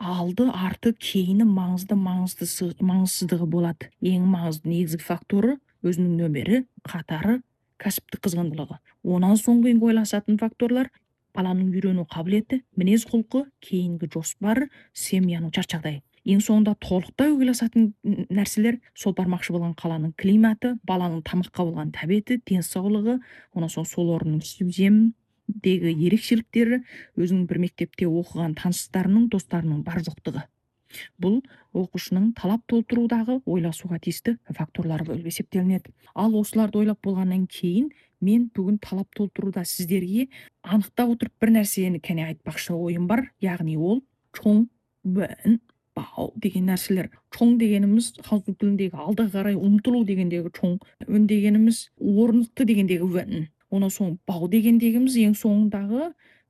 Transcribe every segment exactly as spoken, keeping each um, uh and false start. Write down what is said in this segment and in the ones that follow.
алды, арты, кейіні маңызды маңыздысы маңызсыздығы болады. Ең маңызды негізгі факторы өзінің нөмірі, қатары, кәсіптік қызғындылығы. Онан соң кейінгі ойласатын факторлар баланың үйрену қабілеті, мінез құлқы, кейінгі жоспары, семьяның шарт жағдайы. Ең соңында толықтай ойласатын нәрселер сол бармақшы болған қаланың климаты, баланың тамаққа болған тәбеті, денсаулығы, онан соң сол орынның сөземдегі ерекшеліктері, өзінің бір мектепте оқыған таныстарының, достарының бар жоқтығы. Бұл оқушының талап толтырудағы ойласуға тиісті факторлары болып есептелінеді. Ал осыларды ойлап болғаннан кейін мен бүгін талап толтыруда сіздерге анықтап отырып бір нәрсені кәне айтпақшы ойым бар. Яғни ол чоң, бін, бау деген нәрселер. Чоң дегеніміз ханзу тіліндегі алдыға қарай ұмтылу дегендегі чоң, үн дегеніміз орнықты дегендегі він. Онан соң бау дегендегіміз ең соңындағы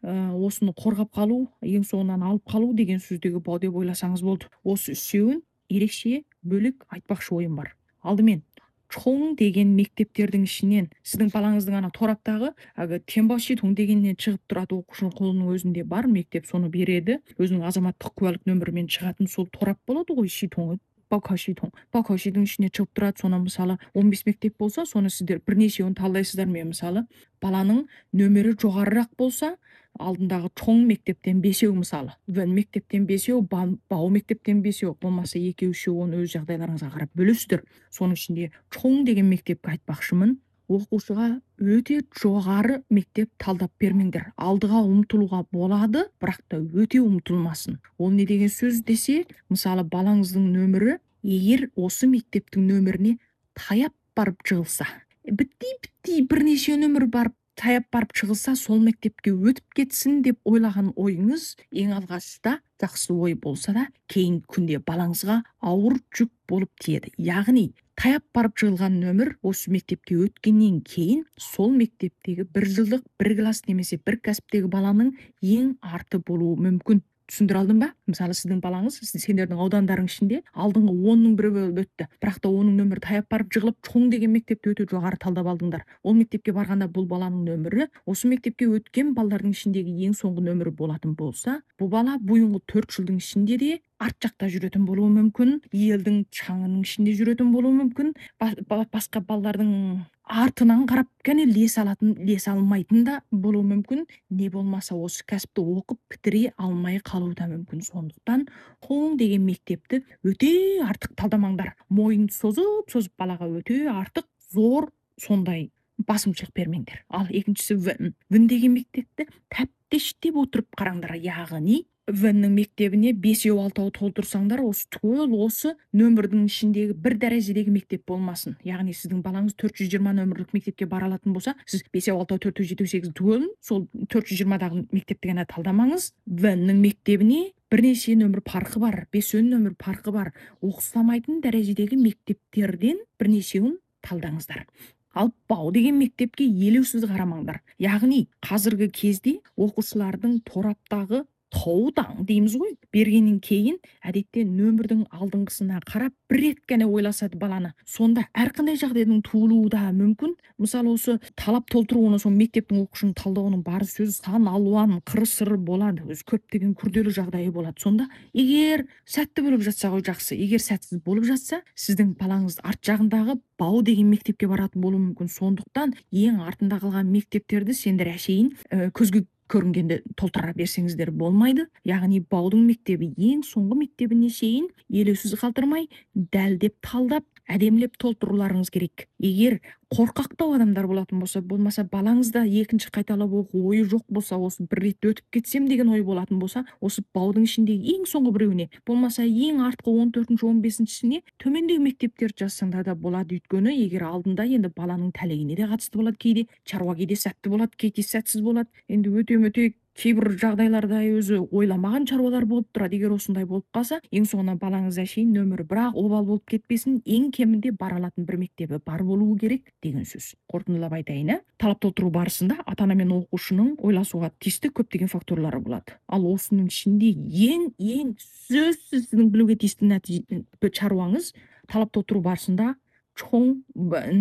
осыны қорғап қалу, ең соңынан алып қалу деген сөздегі бау деп ойласаңыз болды. Осы үшеуін ерекше бөлек айтпақшы ойым бар. Алдымен чоң деген мектептердің ішінен сіздің балаңыздың ана тораптағы әлгі тенбауши тоң дегеннен шығып тұрады, оқушының қолының өзінде бар, мектеп соны береді. Өзінің азаматтық куәлік нөмірімен шығатын сол торап болады ғой, шитоңы. Баукаушитоң. Баукаушидің ішіне шығып тұрады. Соны мысалы он бес мектеп болса, соны сіздер бірнешеуін талдайсыздар. Мен мысалы баланың нөмірі жоғарырақ болса, алдындағы чоң мектептен бесеу мысалы, вен мектептен бесеу, бау мектептен бесеу, болмаса екеу үшеу, оны өз жағдайларыңызға қарап бөлесіздер. Соның ішінде чоң деген мектепке айтпақшымын, оқушыға өте жоғары мектеп талдап бермеңдер. Алдыға ұмтылуға болады, бірақ та өте ұмтылмасын. Ол не деген сөз десе, мысалы балаңыздың нөмірі егер осы мектептің нөміріне таяп барып жығылса, бітті-бітті бірнеше нөмір барып таяп барып шығылса, сол мектепке өтіп кетсін деп ойлаған ойыңыз ең алғашта жақсы ой болса да, кейінгі күнде балаңызға ауыр жүк болып тиеді. Яғни таяп барып жығылған нөмір осы мектепке өткеннен кейін сол мектептегі бір жылдық, бір класс немесе бір кәсіптегі баланың ең арты болуы мүмкін. Түсіндіре алдым ба? Мысалы сіздің балаңыз сендердің аудандарың ішінде алдыңғы онның бірі болып өтті, бірақ та оның нөмірі таяп барып жығылып чоң деген мектепті өте жоғары талдап алдыңдар. Ол мектепке барғанда бұл баланың нөмірі осы мектепке өткен балалардың ішіндегі ең соңғы нөмірі болатын болса, бұл бала бұйыңғы төрт жылдың ішінде де арт жақта жүретін болуы мүмкін, елдің шаңының ішінде жүретін болуы мүмкін, басқа балалардың артынан қарап кәне лес алатын, лес алмайтын да болуы мүмкін, не болмаса осы кәсіпті оқып бітіре алмай қалуы да мүмкін. Сондықтан чоң деген мектепті өте артық талдамаңдар. Мойын созып, созып балаға өте артық, зор сондай басымшылық бермеңдер. Ал екіншісі він. Він деген мектепті тәптештеп отырып қараңдар. Яғни віннің мектебіне бесеу алтау толтырсаңдар, осы түгел осы нөмірдің ішіндегі бір дәрежедегі мектеп болмасын. Яғни сіздің балаңыз төрт жүз жиырма нөмірлік мектепке бара алатын болса, сіз бесеу алтау төрт жүз жетпіс сегіз түгел сол төрт жүз жиырмадағы мектепті ғана талдамаңыз. Віннің мектебіне бірнеше нөмір парқы бар, бесеу нөмір парқы бар. Оқысламайтын дәрежедегі мектептерден бірнешеуін талдаңыздар. Ал бау деген мектепке елеусіз қарамаңдар. Яғни қазіргі кезде оқушылардың тораптағы тоудаң дейміз ғой, бергеннен кейін әдетте нөмірдің алдыңғысына қарап бір рет қана ойласады баланы. Сонда әрқандай жағдайдың туылуы да мүмкін. Мысалы осы талап толтыруына соң мектептің оқушының талдауының бар сөз сан алуан қыры-сыры болады, өз көптеген күрделі жағдайы болады. Сонда егер сәтті болып жатса ғой жақсы, егер сәтсіз болып жатса, сіздің балаңыз арт жағындағы бау деген мектепке баратын болуы мүмкін. Сондықтан ең артында қалған мектептерді сендер әшейін көзге көрінгенде толтыра берсеңіздер болмайды. Яғни баудың мектебі ең соңғы мектебіне шейін елеусіз қалдырмай, дәлдеп талдап, әдемілеп толтыруларыңыз керек. Егер қорқақтау адамдар болатын болса, болмаса балаңызда екінші қайталап оқу ойы жоқ болса, осы бір рет өтіп кетсем деген ой болатын болса, осы баудың ішіндегі ең соңғы біреуіне, болмаса ең артқы он төртінші он бесіншісіне төмендегі мектептерді жазсаңдар да болады. Өйткені егер алдында енді баланың тәлейіне де қатысты болады, кейде шаруа кейде сәтті болады, кейде сәтсіз болады. Енді өте-мөте кейбір жағдайларда өзі ойламаған шаруалар болып тұрады. Егер осындай болып қалса, ең соңына балаңыз әшейін нөмірі бірақ обал болып кетпесін, ең кемінде бара алатын бір мектебі бар болуы керек деген сөз. Қорытындылап айтайын, талап толтыру барысында ата-ана мен оқушының ойласуға тиісті көптеген факторлары болады. Ал осының ішінде ең ең сөзсіз сіздің білуге тиісті нәтиже шаруаңыз талап толтыру барысында чоң, бін,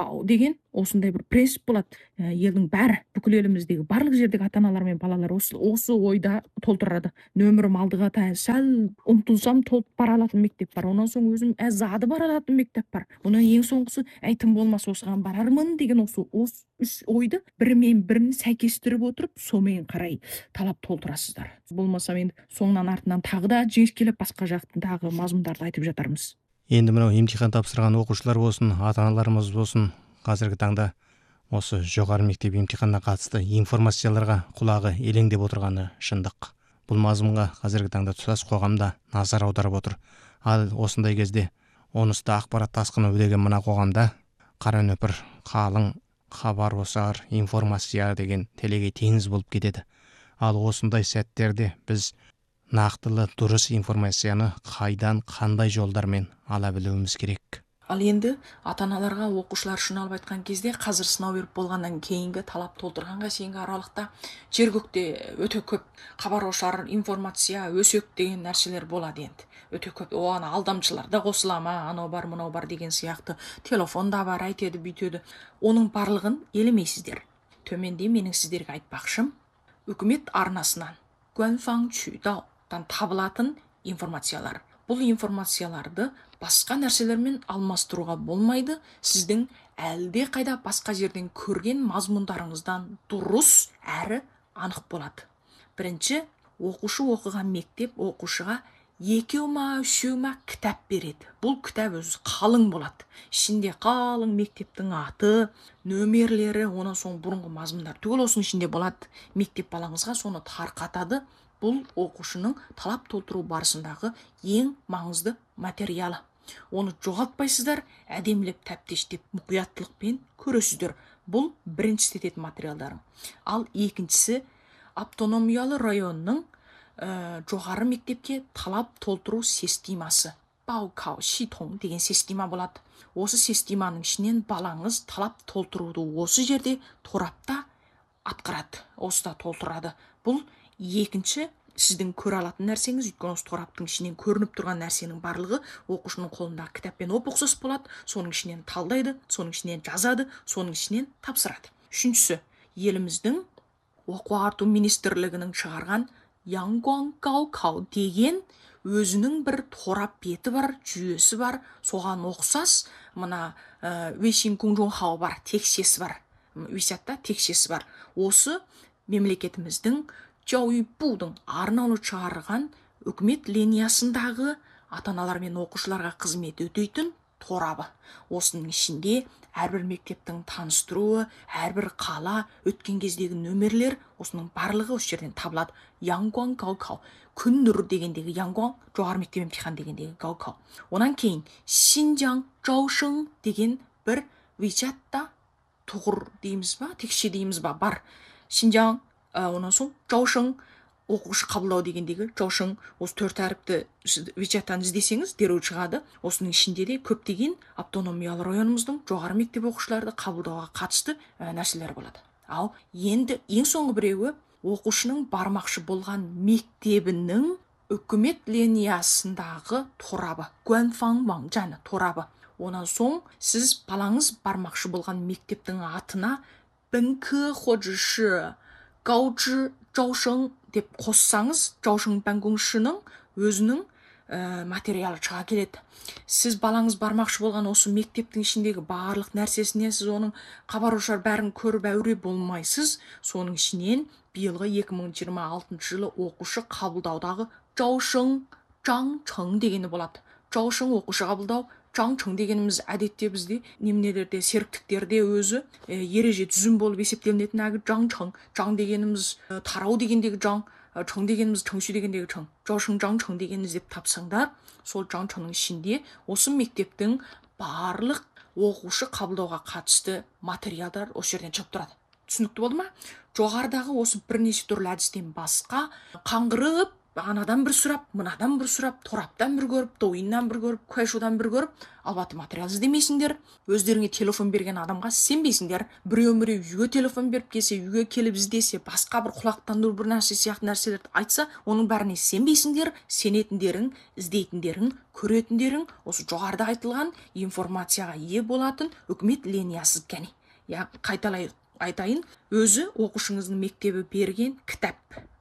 айтпау деген осындай бір принцип болады. Ә, елдің бәрі, бүкіл еліміздегі барлық жердегі ата-аналар мен балалар осы осы ойда толтырады. Нөмірім алдыға та сәл ұмтылсам толып бара алатын мектеп бар. Онан соң өзім әзады бара алатын мектеп бар. Онан ең соңғысы әй тым болмаса осыған барармын деген осы осы үш ойды бірімен бірін сәйкестіріп отырып, сомен қарай талап толтырасыздар. Болмаса енді соңынан артынан тағы да жіңішкелеп басқа жақтың тағы мазмұндарды айтып жатармыз. Енді мынау емтихан тапсырған оқушылар болсын, ата-аналарымыз болсын, қазіргі таңда осы жоғары мектеп емтиханына қатысты информацияларға құлағы елеңдеп отырғаны шындық. Бұл мазмұнға қазіргі таңда тұтас қоғамда назар аударып отыр. Ал осындай кезде онысты ақпарат тасқыны деген мына қоғамда қара нөпір, қалың, хабар ошар, информация деген телегей теңіз болып кетеді. Ал осындай сәттерде біз нақтылы дұрыс информацияны қайдан, қандай жолдармен ала білуіміз керек. Ал енді ата-аналарға оқушылар үшін алып айтқан кезде қазір сынау беріп болғаннан кейінгі талап толтырғанға шейінгі аралықта жер көкте өте көп хабар ошар, информация, өсек деген нәрселер болады енді. Өте көп. Оған алдамшылар да қосыла ма, анау бар, мынау бар деген сияқты. Телефон да бар, айтеді, бүйтеді. Оның барлығын елемейсіздер. Төменде менің сіздерге айтпақшым, үкімет арнасынан гуанфаң чүйдаодан табылатын информациялар. Бұл информацияларды басқа нәрселермен алмастыруға болмайды. Сіздің әлде қайда басқа жерден көрген мазмұндарыңыздан дұрыс әрі анық болады. Бірінші, оқушы оқыған мектеп оқушыға екеу ма, үшеу ма кітап береді. Бұл кітап өзі қалың болады. Ішінде қалың мектептің аты, нөмерлері, онан соң бұрынғы мазмұндар түгел осының ішінде болады. Мектеп балаңызға соны тарқатады. Бұл оқушының талап толтыру барысындағы ең маңызды материалы. Оны жоғалтпайсыздар, әдемілеп тәптештеп мұқияттылықпен көресіздер. Бұл бірінші ететін материалдарың. Ал екіншісі, автономиялы районның ә, жоғары мектепке талап толтыру системасы. Баукау шитон деген система болады. Осы системаның ішінен балаңыз талап толтыруды осы жерде торапта атқарады. Осыда толтырады. Бұл екінші сіздің көре алатын нәрсеңіз, өйткені осы тораптың ішінен көрініп тұрған нәрсенің барлығы оқушының қолындағы кітаппен оп-ұқсас болады. Соның ішінен талдайды, соның ішінен жазады, соның ішінен тапсырады. Үшіншісі, еліміздің оқу ағарту министрлігінің шығарған Яңгуан Гаокау деген өзінің бір торап беті бар, жүйесі бар, соған ұқсас мына Вейшин Кунжонхау бар, текшесі бар. Висятта текшесі бар. Осы мемлекетіміздің Жауипудың арнаулы шығарған үкімет линиясындағы ата-аналар мен оқушыларға қызмет өтейтін торабы. Осының ішінде әрбір мектептің таныстыруы, әрбір қала, өткен кездегі нөмерлер, осының барлығы осы жерден табылады. Яңгуан Гаокау, күн нұры дегендегі Яңгуан, жоғары мектеп емтихан дегендегі Гаокау. Онан кейін Шинжаң Жаушың деген бір вичатта тұғыр дейміз ба, текше дейміз ба, бар. Шинжаң, онан соң Жаушың, оқушы қабылдау дегендегі Жаушың, осы төрт әріпті вичаттан іздесеңіз дереу шығады. Осының ішінде де көптеген автономиялы районымыздың жоғары мектеп оқушыларды қабылдауға қатысты нәрселер болады. Ал енді ең соңғы біреуі оқушының бармақшы болған мектебінің үкімет линиясындағы торабы, Гуанфаң Ваңжаны торабы. Онан соң сіз балаңыз бармақшы болған мектептің атына бінкі ходжышы Гаучы Жаушың деп қоссаңыз, Жаушың бәңгүңшінің өзінің ә, материалы шыға келеді. Сіз балаңыз бармақшы болған осы мектептің ішіндегі барлық нәрсесіне сіз оның хабар ошар бәрін көріп әуре болмайсыз. Соның ішінен биылғы екі мың жиырма алтыншы жылы оқушы қабылдаудағы Жаушың Жаңчың дегені болады. Жаушың оқушы қабылдау, Жаңчың дегеніміз әдетте бізде немнелерде, серіктіктерде өзі ә, ереже түзім болып есептелінетін әгі Жаңчың. Жаң дегеніміз ә, тарау дегендегі Жаң, ә, Чың дегеніміз Чыңші дегендегі Чың. Жаушың Жаңчың дегеніміз деп тапсаңдар, сол Жаңчыңның ішінде осы мектептің барлық оқушы қабылдауға қатысты материалдар осы жерден шығып тұрады. Түсінікті болды ма? Жоғарыдағы осы бірнеше түрлі әдістен басқа қаңғырып анадан бір сұрап, мынадан бір сұрап, тораптан бір көріп, тойыннан бір көріп, куәшудан бір көріп, албаты материал іздемейсіңдер. Өздеріңе телефон берген адамға сенбейсіңдер. Біреу-біреу үйге телефон беріп келсе, үйге келіп іздесе, басқа бір құлақтандыру бір нәрсе сияқты нәрселерді айтса, оның бәріне сенбейсіңдер. Сенетіндерің, іздейтіндерің, көретіндерің осы жоғарыда айтылған информацияға ие болатын үкімет линиясы кәне. Я қайталай айтайын, өзі оқушыңыздың мектебі берген кітап.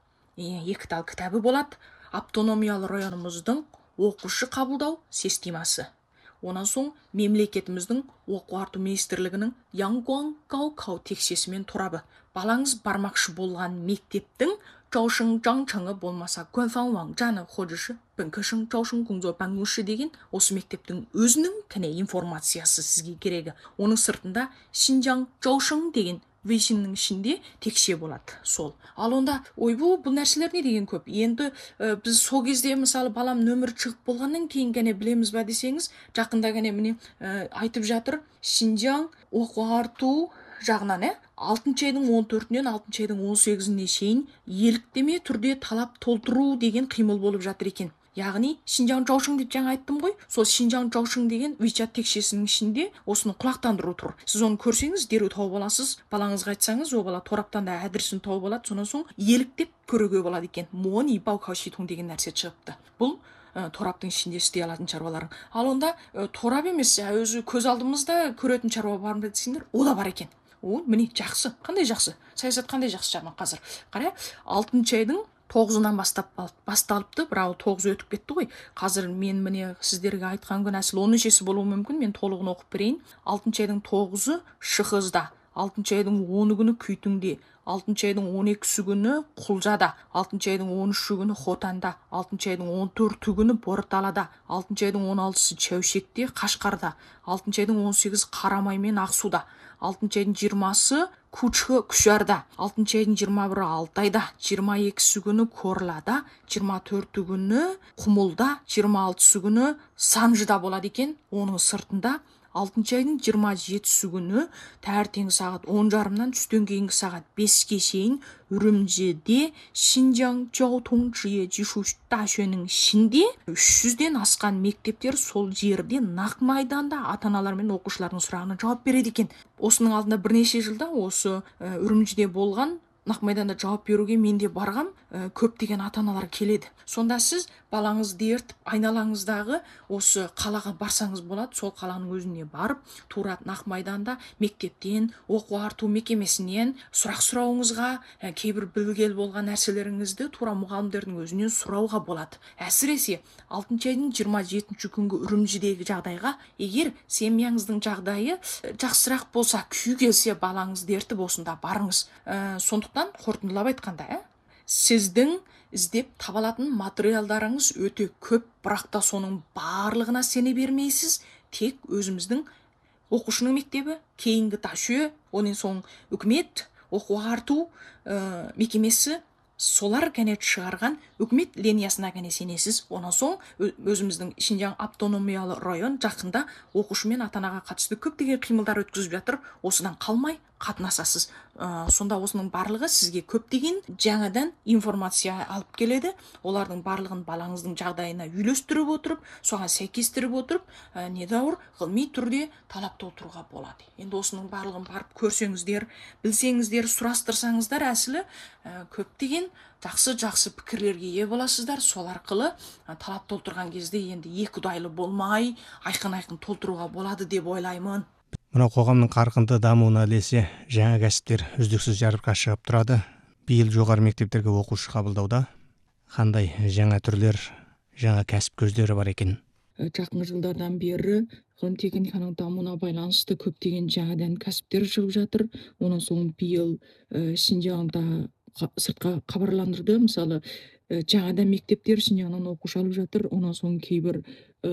Екі тал кітабы болады. Автономиялы районымыздың оқушы қабылдау системасы. Онан соң мемлекетіміздің оқу арту министрлігінің Яңгуангаукау тексесімен тұрабы. Балаңыз бармақшы болған мектептің 招生章程 болмаса 官方网站或者是本科生招生工作办公室 деген осы мектептің өзінің кәне информациясы сізге керегі. Оның сыртында Шинжаң 招生 деген вейсиннің ішінде текше болады сол. Ал онда ойбу бұл нәрселер не деген көп. Енді ә, біз сол кезде мысалы балам нөмір шығып болғаннан кейін кәне білеміз ба десеңіз, жақында кәне міне ә, айтып жатыр Шинжаң оқу арту жағынан ә, алтыншы айдың он төртінен алтыншы айдың он сегізіне шейін еліктеме түрде талап толтыру деген қимыл болып жатыр екен. Яғни Шинжаң 招生 деп жаңа айттым ғой. Сол Шинжаң 招生 деген WeChat текшесінің ішінде осыны құлақтандыру тұр. Сіз оны көрсеңіз, дереу тауып аласыз. Балаңызға айтсаңыз, ол бала тораптан да адресін тауып алады. Сонан соң еліктеп көруге болады екен. Мони баукау шитун деген нәрсе шығыпты. Бұл ә, тораптың ішінде істей алатын шаруаларың. Ал онда ә, торап емес, өзі көз алдымызда көретін шаруа бар ма десеңдер, о да бар екен. О, міне жақсы. Қандай жақсы? Саясат қандай жақсы жағынан қазір. Қара, алтыншы айдың тоғызынан бастап басталыпты, бірақ тоғыз өтіп кетті ғой. Қазір мен міне сіздерге айтқан күн әсіл оныншысы болуы мүмкін, мен толығын оқып берейін. алтыншы айдың тоғызы Шыхызда, алтыншы айдың оны күні Күйтіңде, алтыншы айдың он екісі күні Құлжада, алтыншы айдың он үші күні Хотанда, алтыншы айдың он төрті күні Борталада, алтыншы айдың он алтысы Чәушекте, Қашқарда, алтыншы айдың он сегізі Қарамай мен Ақсуда, алтыншы айдың жиырмасы Күчхі Күшарда, алтыншы айдың жиырма бірі Алтайда, жиырма екісі күні Корлада, жиырма төрті күні Құмылда, жиырма алтысы күні Санжыда болады екен. Оның сыртында алтыншы айдың жиырма жетісі күні таңертең сағат он жарымнан түстен кейінгі сағат беске шейін Үрімжіде Шинжаң Жаутоңжие Жишу Дашөнің ішінде үш жүзден асқан мектептер сол жерде нақ майданда ата-аналар мен оқушылардың сұрағына жауап береді екен. Осының алдында бірнеше жылда осы ә, Үрімжіде болған нақ майданда жауап беруге мен де барғам, ә, көптеген ата-аналар келеді. Сонда сіз балаңызды ертіп айналаңыздағы осы қалаға барсаңыз болады. Сол қаланың өзіне барып, тура нақ майданда мектептен, оқу арту мекемесінен сұрақ сұрауыңызға, ә, кейбір білгел болған нәрселеріңізді тура мұғалімдердің өзінен сұрауға болады. Әсіресе алтыншы айдың жиырма жетінші күнгі Үрімжідегі жағдайға, егер семьяңыздың жағдайы жақсырақ болса, күй келсе, балаңызды ертіп осында барыңыз. Ә, сондықтан қорытындылап айтқанда, ә, сіздің іздеп табалатын материалдарыңыз өте көп, бірақ та соның барлығына сене бермейсіз. Тек өзіміздің оқушының мектебі, кейінгі ташуе, онен соң үкімет, оқу арту ә, мекемесі, солар кәне шығарған үкімет линиясына кәне сенесіз. Онан соң өзіміздің Шинжаң автономиялы район жақында оқушы мен ата-анаға қатысты көптеген қимылдар өткізіп жатыр. Осыдан қалмай қатынасасыз. Ә, сонда осының барлығы сізге көптеген жаңадан информация алып келеді. Олардың барлығын балаңыздың жағдайына үйлестіріп отырып, соған сәйкестіріп отырып, ә, недәуір ғылыми түрде талап толтыруға болады. Енді осының барлығын барып көрсеңіздер, білсеңіздер, сұрастырсаңыздар, әсілі ә, көптеген жақсы-жақсы пікірлерге ие боласыздар. Сол арқылы ә, талап толтырған кезде енді екі ұдайлы болмай, айқын-айқын толтыруға болады деп ойлаймын. Мына қоғамның қарқынды дамуына ілесе жаңа кәсіптер үздіксіз жарыққа шығып тұрады. Биыл жоғары мектептерге оқушы қабылдауда қандай жаңа түрлер, жаңа кәсіп көздері бар екен? Жақын жылдардан бері ғылым техниканың дамуына байланысты көптеген жаңадан кәсіптер шығып жатыр. Онан соң биыл ә, Шинжаңда сыртқа хабарландырды. Мысалы, жаңадан мектептер Шинжаңнан оқушы алып жатыр. Онан соң кейбір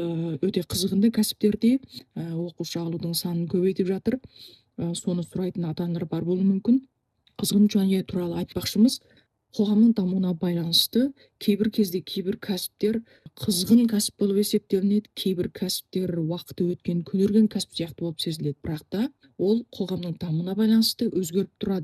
өте қызығынды кәсіптерде оқушы алудың санын көбейтіп жатыр. Соны сұрайтын ата-аналар бар болуы мүмкін. Қызғын және туралы айтпақшымыз, қоғамның дамуына байланысты кейбір кезде кейбір кәсіптер қызғын кәсіп болып есептелінеді, кейбір кәсіптер уақыты өткен көнерген кәсіп сияқты болып сезіледі. Бірақ та ол қоғамның дамуына байланысты өзгеріп тұрады.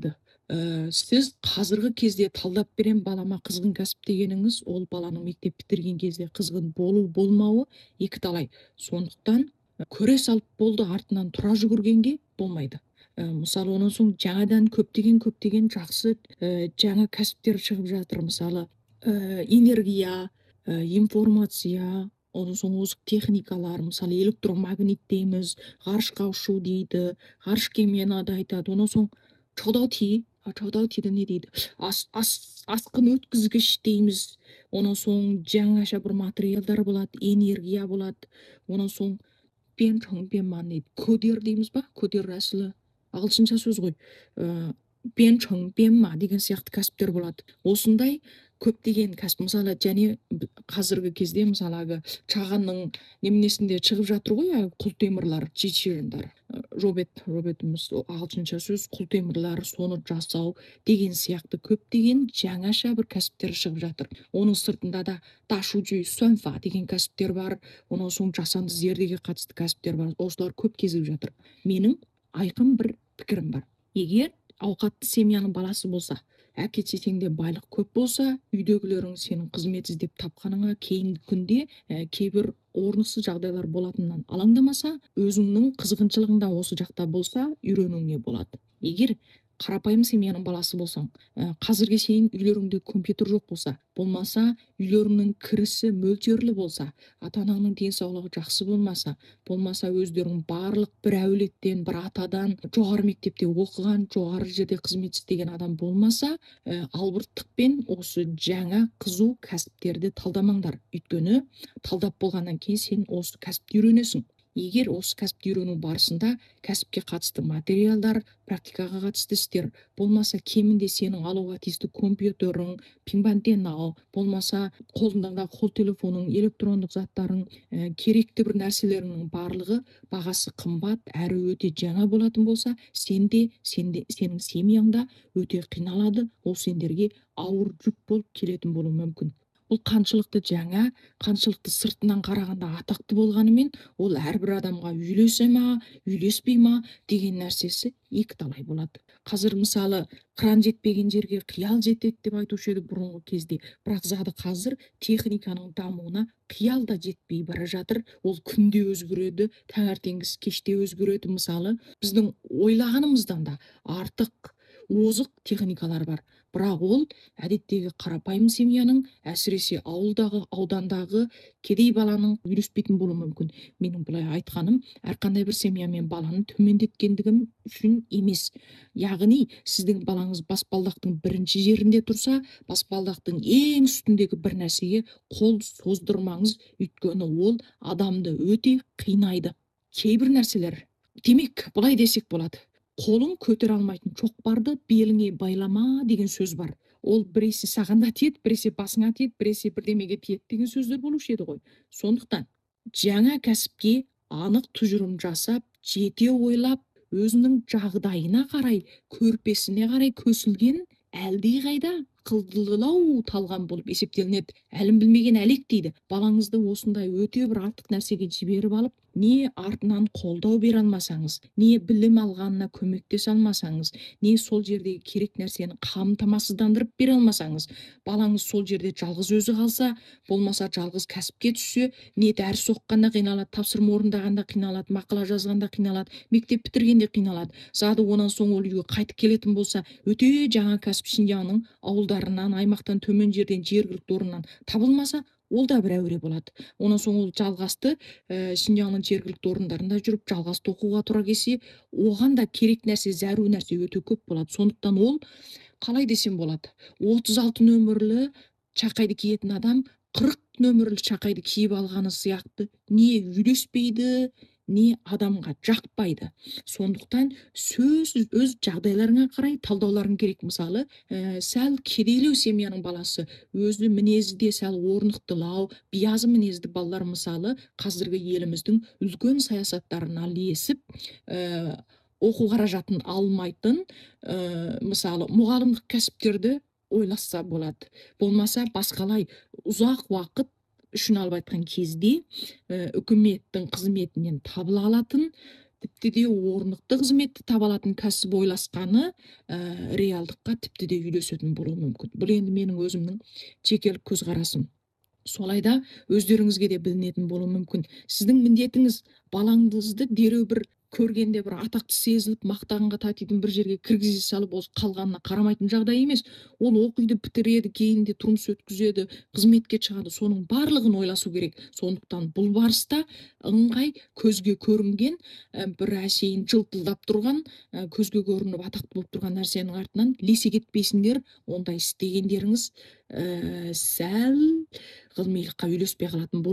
Ә, сіз қазіргі кезде талдап берем балама қызғын кәсіп дегеніңіз, ол баланың мектеп бітірген кезде қызғын болу болмауы екі талай. Сондықтан көре салып болды артынан тұра жүгіргенге болмайды. Ә, мысалы онан соң жаңадан көптеген көптеген жақсы ә, жаңа кәсіптер шығып жатыр. Мысалы ә, энергия, ә, информация, онан соң озық техникалар, мысалы электромагнит дейміз, ғарышқа ұшу дейді, ғарыш кемені да айтады. Онан соң чаудау а чаудау тиді не дейді, ас, ас, асқын өткізгіш дейміз. Онан соң жаңаша бір материалдар болады, энергия болады. Онан соң пен чоң пен ма дейді, көдер дейміз ба, көдер әсілі ағылшынша сөз ғой. Ә, пен чоң пен ма деген сияқты кәсіптер болады. Осындай көптеген кәсіп, мысалы және б- қазіргі кезде мысалы әлгі чағанның неменесінде шығып жатыр ғой, әлгі құлтемірлер, чечендар, робот, роботымыз ол ағылшынша сөз, құлтемірлер, соны жасау деген сияқты көптеген жаңаша бір кәсіптер шығып жатыр. Оның сыртында да ташуджи сөнфа деген кәсіптер бар. Онан соң жасанды зердеге қатысты кәсіптер бар. Осылар көп кезігіп жатыр. Менің айқын бір пікірім бар. Егер ауқатты семьяның баласы болса, әке шешеңде байлық көп болса, үйдегілерің сенің қызмет іздеп тапқаныңа кейінгі күнде ә, кейбір орынсыз жағдайлар болатынынан алаңдамаса, өзіңнің қызғыншылығың да осы жақта болса, үйренуіңе болады. Егер қарапайым семьяның баласы болсаң, ә, қазірге шейін үйлеріңде компьютер жоқ болса, болмаса үйлеріңнің кірісі мөлшерлі болса, ата анаңның денсаулығы жақсы болмаса, болмаса өздерің барлық бір әулеттен, бір атадан жоғары мектепте оқыған, жоғары жерде қызмет істеген адам болмаса, ә, албырттықпен осы жаңа қызу кәсіптерді талдамаңдар. Өйткені талдап болғаннан кейін сен осы кәсіпті үйренесің. Егер осы кәсіпті үйрену барысында кәсіпке қатысты материалдар, практикаға қатысты істер болмаса, кемінде сенің алуға тиісті компьютерің, пинбантен ал, болмаса қолыңдағы қол телефоның, электрондық заттарың, ә, керекті бір нәрселерінің барлығы бағасы қымбат әрі өте жаңа болатын болса, сенде, сенде сенің семьяңда өте қиналады, ол сендерге ауыр жүк болып келетін болуы мүмкін. Бұл қаншылықты жаңа, қаншылықты сыртынан қарағанда атақты болғанымен, ол әрбір адамға үйлесе ма, үйлеспей ма деген нәрсесі екі талай болады. Қазір мысалы кран жетпеген жерге қиял жетеді деп айтушы еді бұрынғы кезде. Бірақ зады қазір техниканың дамуына қиял да жетпей бара жатыр. Ол күнде өзгереді, таңертеңгісі кеште өзгереді. Мысалы біздің ойлағанымыздан да артық озық техникалар бар. Бірақ ол әдеттегі қарапайым семьяның, әсіресе ауылдағы, аудандағы кедей баланың үйлеспейтін болуы мүмкін. Менің бұлай айтқаным әрқандай бір семьямен баланы төмендеткендігім үшін емес. Яғни сіздің балаңыз баспалдақтың бірінші жерінде тұрса, баспалдақтың ең үстіндегі бір нәрсеге қол создырмаңыз, өйткені ол адамды өте қинайды. Кейбір нәрселер, демек былай десек болады, қолың көтере алмайтын шоқпарды беліңе байлама деген сөз бар. Ол біресе саған да тиеді, біресе басыңа тиеді, біресе бірдемеге тиеді деген сөздер болушы еді ғой. Сондықтан жаңа кәсіпке анық тұжырым жасап, жете ойлап, өзінің жағдайына қарай, көрпесіне қарай көсілген әлдеқайда қылдылау талған болып есептелінеді. Әлім білмеген әлек дейді. Балаңызды осындай өте бір артық нәрсеге жіберіп алып, не артынан қолдау бере алмасаңыз, не білім алғанына көмектесе алмасаңыз, не сол жердегі керек нәрсені қамтамасыздандырып бере алмасаңыз, балаңыз сол жерде жалғыз өзі қалса, болмаса жалғыз кәсіпке түссе, не дәріс оқығанда қиналады, тапсырма орындағанда қиналады, мақала жазғанда қиналады, мектеп бітіргенде қиналады. Зады онан соң ол үйге қайтып келетін болса, өте жаңа кәсіп Шинжаңның ауылдарынан, аймақтан, төмен жерден, жергілікті орыннан табылмаса, ол да бір әуре болады. Онан соң ол жалғасты ә, Шинжаңның жергілікті орындарында жүріп жалғасты оқуға тура келсе, оған да керек нәрсе, зәру нәрсе өте көп болады. Сондықтан ол қалай десем болады, отыз алты нөмірлі шақайды киетін адам қырық нөмірлі шақайды киіп алғаны сияқты не үйлеспейді, не адамға жақпайды. Сондықтан сөз өз жағдайларыңа қарай талдауларың керек. Мысалы ә, сәл кедейлеу семьяның баласы, өзі мінезі де сәл орнықтылау, биязы мінезді балалар мысалы қазіргі еліміздің үлкен саясаттарына ілесіп, ә, оқу қаражатын алмайтын, ә, мысалы мұғалімдік кәсіптерді ойласа болады. Болмаса басқалай ұзақ уақыт үшін алып айтқан кезде ә, үкіметтің қызметінен табыла алатын, тіпті де орнықты қызметті таба алатын кәсіп ойласқаны ә, реалдыққа тіпті де үйлесетін болуы мүмкін. Бұл енді менің өзімнің жекелік көзқарасым. Солайда өздеріңізге де білінетін болуы мүмкін. Сіздің міндетіңіз балаңызды дереу бір көргенде бір атақты сезіліп мақтанға татитын бір жерге кіргізе салып осы қалғанына қарамайтын жағдай емес. Ол оқиды бітіреді, кейінде тұрмыс өткізеді, қызметке шығады. Соның барлығын ойласу керек. Сондықтан бұл барыста ыңғай көзге көрінген ә, бір әшейін жылтылдап тұрған, ә, көзге көрініп атақты болып тұрған нәрсенің артынан лесе кетпейсіңдер. Ондай істегендеріңіз ә, сәл ғылымилыққа үйлеспей қалатын